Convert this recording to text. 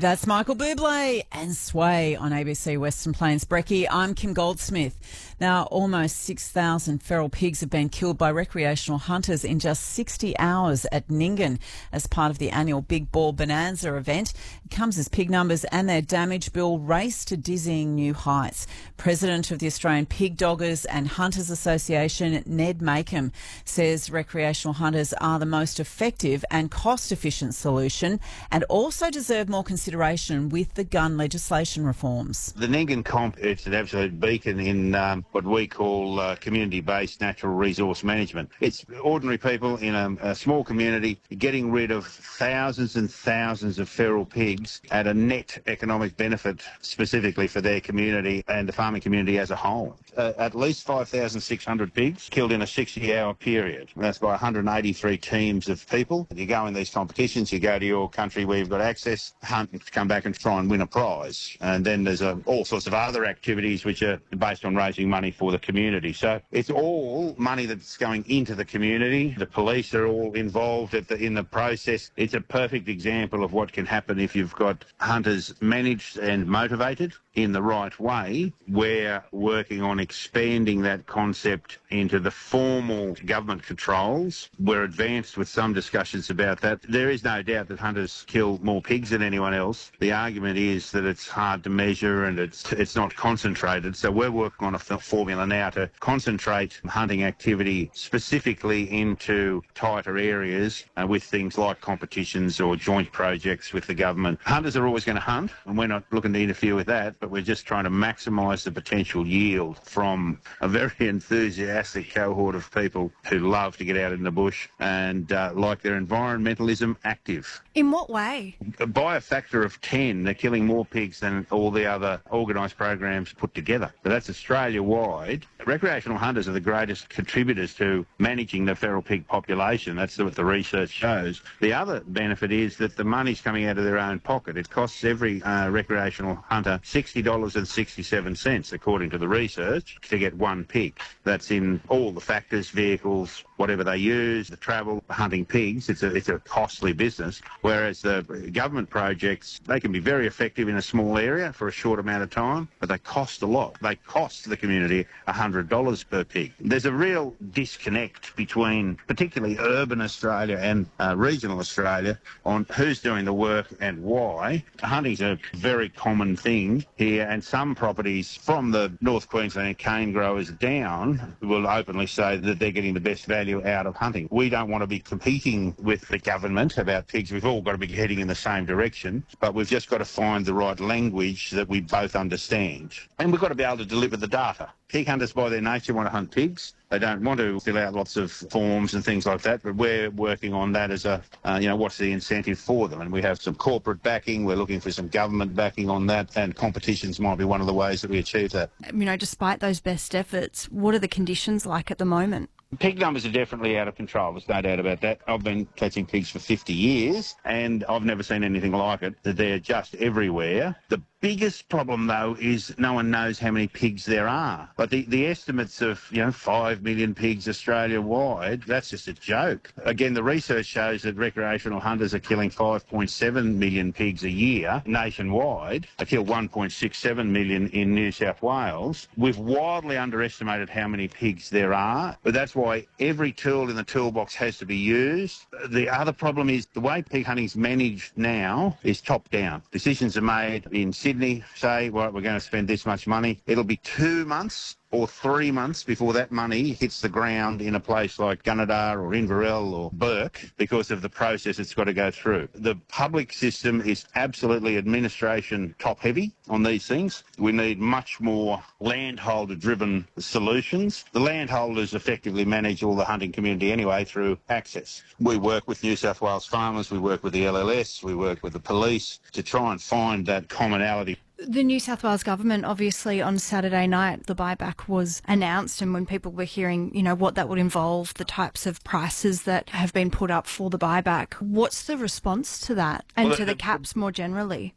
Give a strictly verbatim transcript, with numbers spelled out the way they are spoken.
That's Michael Bublé and Sway on A B C Western Plains. Brekkie, I'm Kim Goldsmith. Now, almost six thousand feral pigs have been killed by recreational hunters in just sixty hours at Nyngan as part of the annual Big Ball Bonanza event. It comes as pig numbers and their damage bill race to dizzying new heights. President of the Australian Pig Doggers and Hunters Association, Ned Makem, says recreational hunters are the most effective and cost-efficient solution and also deserve more consideration with the gun legislation reforms. The Nyngan Comp, it's an absolute beacon in um, what we call uh, community-based natural resource management. It's ordinary people in a, a small community getting rid of thousands and thousands of feral pigs at a net economic benefit specifically for their community and the farming community as a whole. Uh, at least five thousand six hundred pigs killed in a sixty hour period. That's by one hundred eighty-three teams of people. You go in these competitions, you go to your country where you've got access, hunt, come back and try and win a prize. And then there's uh, all sorts of other activities which are based on raising money for the community. So it's all money that's going into the community. The police are all involved at the, in the process. It's a perfect example of what can happen if you've got hunters managed and motivated in the right way. We're working on expanding that concept into the formal government controls. We're advanced with some discussions about that. There is no doubt that hunters kill more pigs than anyone else. The argument is that it's hard to measure and it's it's not concentrated. So we're working on a formula now to concentrate hunting activity specifically into tighter areas uh, with things like competitions or joint projects with the government. Hunters are always going to hunt, and we're not looking to interfere with that, but we're just trying to maximise the potential yield from a very enthusiastic cohort of people who love to get out in the bush and uh, like their environmentalism active. In what way? By a factor of ten, they're killing more pigs than all the other organised programs put together. But that's Australia-wide. Recreational hunters are the greatest contributors to managing the feral pig population. That's what the research shows. The other benefit is that the money's coming out of their own pocket. It costs every uh, recreational hunter sixty dollars and sixty-seven cents, according to the research, to get one pig. That's in all the factors, vehicles, whatever they use, the travel, hunting pigs. It's a, it's a costly business. Whereas the government projects, they can be very effective in a small area for a short amount of time, but they cost a lot. They cost the community one hundred dollars per pig. There's a real disconnect between particularly urban Australia and uh, regional Australia on who's doing the work and why. Hunting's a very common thing here, and some properties from the North Queensland cane growers down will openly say that they're getting the best value out of hunting. We don't want to be competing with the government about pigs. We've all got to be heading in the same direction, but we've just got to find the right language that we both understand. And we've got to be able to deliver the data. Pig hunters by their nature want to hunt pigs. They don't want to fill out lots of forms and things like that, but we're working on that as a, uh, you know, what's the incentive for them? And we have some corporate backing. We're looking for some government backing on that, and competitions might be one of the ways that we achieve that. You know, despite those best efforts, what are the conditions like at the moment? Pig numbers are definitely out of control. There's no doubt about that. I've been catching pigs for fifty years, and I've never seen anything like it. They're just everywhere. The biggest problem, though, is no one knows how many pigs there are. But the, the estimates of, you know, five million pigs Australia-wide, that's just a joke. Again, the research shows that recreational hunters are killing five point seven million pigs a year nationwide. They kill one point six seven million in New South Wales. We've wildly underestimated how many pigs there are, but that's why every tool in the toolbox has to be used. The other problem is the way pig hunting is managed now is top-down. Decisions are made in Sydney, say, well, we're going to spend this much money. It'll be two months or three months before that money hits the ground in a place like Gunnedah or Inverell or Burke because of the process it's got to go through. The public system is absolutely administration top-heavy on these things. We need much more landholder-driven solutions. The landholders effectively manage all the hunting community anyway through access. We work with New South Wales farmers, we work with the L L S, we work with the police to try and find that commonality. The New South Wales government, obviously, on Saturday night, the buyback was announced, and when people were hearing, you know, what that would involve, the types of prices that have been put up for the buyback, what's the response to that and well, to the the, caps more generally?